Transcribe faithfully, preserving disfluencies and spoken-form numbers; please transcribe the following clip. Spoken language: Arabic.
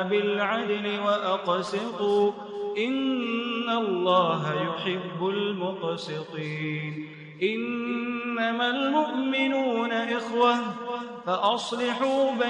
بالعدل وأقسطوا إن الله يحب المقسطين إنما المؤمنون إخوة فأصلحوا بين